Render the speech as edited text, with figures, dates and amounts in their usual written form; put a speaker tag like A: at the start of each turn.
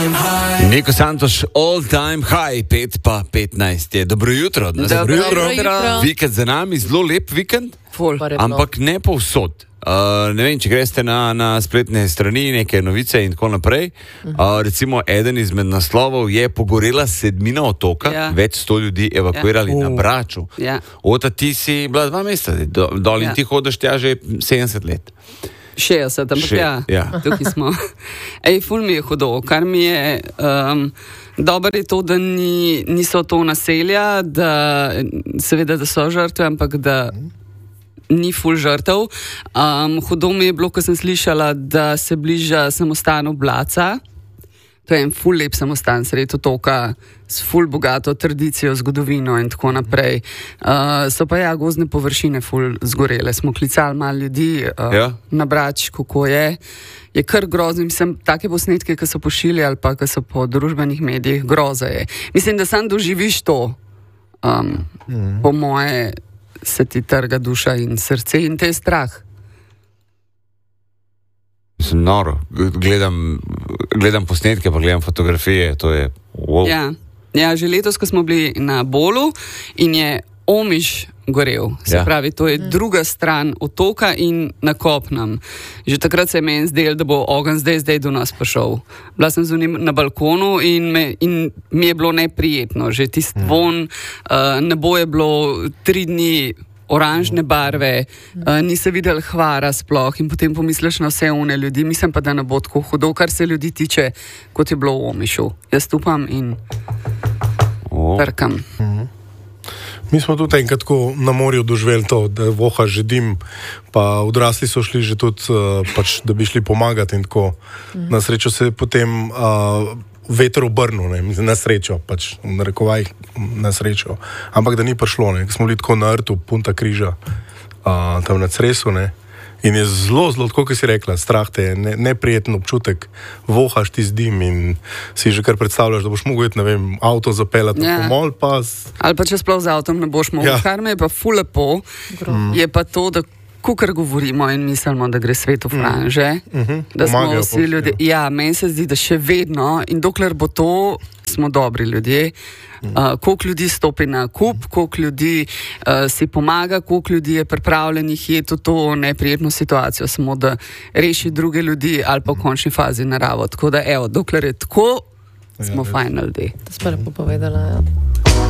A: Niko Santoš, all time high, 5:15 je. Dobro jutro.
B: Dobro jutro.
A: Vikend za nami, zelo lep vikend, ampak ne povsod. Ne vem, če greste na spletne strani, neke novice in tako naprej. Recimo, eden izmed naslovov je pogorela sedmina otoka, več 100 ljudi evakuirali na Braču. Ota, ti si bila 2 meseca, dol in ti hodiš tja že 70 let.
B: 60, ampak tukaj smo. Ful mi je hudo, kar mi je dobro je to, da niso to naselja, da seveda, da so žrtve, ampak da ni ful žrtev. Hudo mi je bilo, ko sem slišala, da se bliža samostan Blaca. To je en ful lep samostan sredi otoka s ful bogato tradicijo, zgodovino in tako naprej. So pa gozdne površine ful zgorele. Smo klicali malo ljudi na Brač, kako je. Je kar grozno. Mislim, take posnetke, ki so pošiljali ali pa ki so po družbenih medijih, groza je. Mislim, da sam doživiš to. Po moje se ti trga duša in srce in te je strah.
A: Sem noro. Gledam posnetke, pa gledam fotografije, to je wow.
B: Ja, že letos, ko smo bili na Bolu in je Omiš gorel. Se pravi, to je druga stran otoka in na kopnem. Že takrat se je meni zdelo, da bo ogenj zdaj do nas prišel. Bila sem z njim na balkonu in mi je bilo neprijetno. Že tisti von, nebo je bilo 3 dni oranžne barve, ni se videl hvara sploh in potem pomisliš na vse one ljudi. Mislim pa, da ne bo tako hudo, kar se ljudi tiče, kot je bilo v Omišu. Jaz upam in trkam.
C: Mi smo tudi enkrat na morju doživeli to, da voha že dim, pa odrasli so šli že tudi, da bi šli pomagati in tako. Na srečo se je potem veter obrnil, na srečo, v narekovajih na srečo. Ampak da ni prišlo, smo bili tako na rtu, Punta Križa, tam na Cresu, in je zelo, tako kot si rekla, strah te je, neprijeten občutek, vohaš ti z dim in si že kar predstavljaš, da boš mogel iti, avto zapeljati na pomol, pa...
B: Ali pa če sploh z avtom ne boš mogel. Kar me je pa ful lepo, je pa to, da kukar govorimo in mislimo, da gre svet v franže, da smo vsi ljudje. Meni se zdi, da še vedno in dokler bo to, smo dobri ljudje. Koliko ljudi stopi na kup, koliko ljudi si pomaga, koliko ljudi je pripravljenih je to neprijetno situacijo, samo da reši druge ljudi ali pa v končni fazi naravo. Tako da, dokler je tako, smo fajn ljudje.
D: To smo lepo povedala,